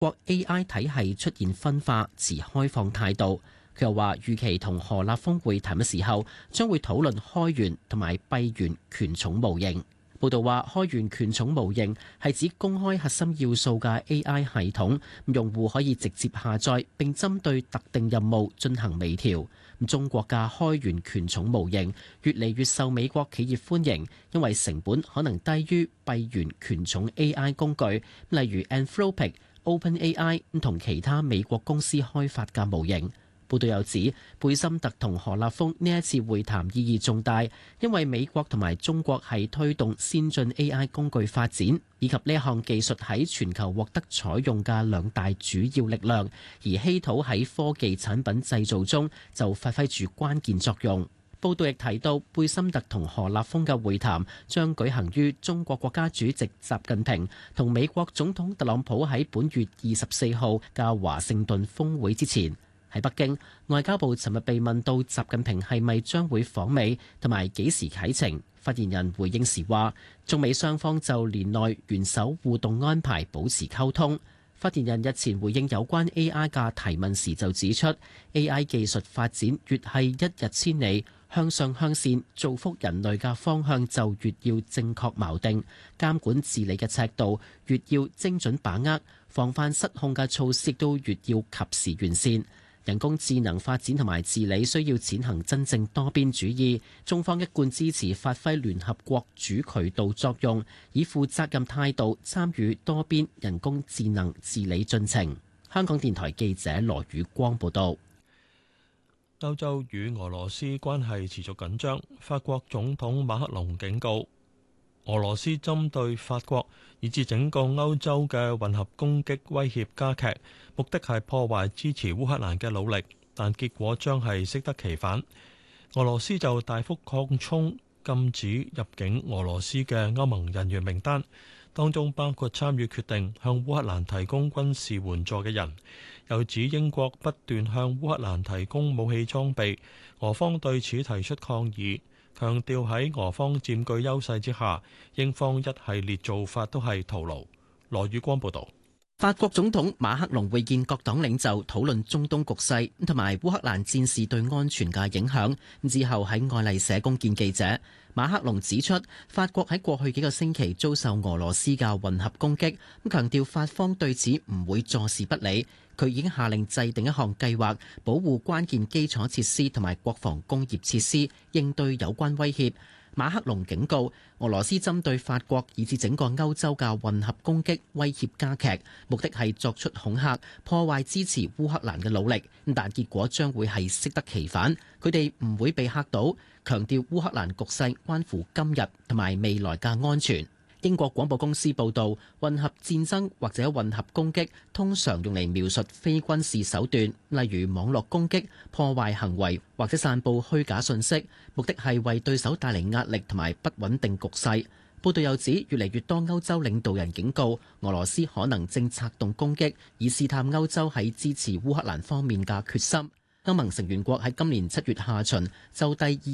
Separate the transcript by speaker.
Speaker 1: 國 AI 體系出現分化，持開放態度。佢又話預期同何立峰會談嘅時候，將會討論開源同埋閉源權重模型。報道話，開源權重模型係指公開核心要素嘅 AI 系統，用戶可以直接下載並針對特定任務進行微調。中國嘅開源權重模型越嚟越受美國企業歡迎，因為成本可能低於閉源權重 AI 工具，例如 Anthropic、OpenAI 同其他美國公司開發嘅模型。報道又指，貝森特同何立峰呢一次會談意義重大，因為美國同埋中國係推動先進 AI 工具發展，以及呢一項技術喺全球獲得採用嘅兩大主要力量，而稀土喺科技產品製造中就發揮住關鍵作用。報道亦提到，貝森特同何立峰嘅會談將舉行於中國國家主席習近平同美國總統特朗普喺本月24號嘅華盛頓峰會之前。喺北京，外交部尋日被問到習近平係咪將會訪美同埋幾時啟程，發言人回應時話，中美雙方就年內元首互動安排保持溝通。發言人日前回應有關 AI 嘅提問時就指出， AI 技術發展越係一日千里，向上向善造福人類嘅方向就越要正確錨定，監管治理嘅尺度越要精準把握，防範失控嘅措施亦都越要及時完善。人工智能發展同埋治理需要踐行真正多邊主義，中方一貫支持發揮聯合國主渠道作用，以負責任態度參與多邊人工智能治理進程。香港電台記者羅宇光報道。
Speaker 2: 歐洲與俄羅斯關係持續緊張，法國總統馬克龍警告，俄羅斯針對法國以至整個歐洲嘅混合攻擊威脅加劇，目的係破壞支持烏克蘭嘅努力，但結果將係適得其反。俄羅斯就大幅擴充禁止入境俄羅斯嘅歐盟人員名單，當中包括參與決定向烏克蘭提供軍事援助嘅人。又指英國不斷向烏克蘭提供武器裝備，俄方對此提出抗議，強調喺俄方佔據優勢之下，英方一系列做法都係徒勞。羅宇光報導。
Speaker 1: 法國總統馬克龍會見各黨領袖，討論中東局勢同埋烏克蘭戰事對安全嘅影響。之後喺愛麗舍宮見記者，馬克龍指出，法國喺過去幾個星期遭受俄羅斯嘅混合攻擊，強調法方對此唔會坐視不理。佢已經下令制定一項計劃，保護關鍵基礎設施同埋國防工業設施，應對有關威脅。馬克龍警告，俄羅斯針對法國以至整個歐洲嘅混合攻擊威脅加劇，目的係作出恐嚇，破壞支持烏克蘭嘅努力，但結果將會係適得其反。佢哋唔會被嚇到，強調烏克蘭局勢關乎今日同埋未來嘅安全。英國廣播公司報導，混合戰爭或者混合攻擊通常用嚟描述非軍事手段，例如網絡攻擊、破壞行為或者散佈虛假信息，目的係為對手帶嚟壓力同埋不穩定局勢。報道又指，越嚟越多歐洲領導人警告，俄羅斯可能正策動攻擊，以試探歐洲喺支持烏克蘭方面嘅決心。歐盟成員國喺今年7月下旬就第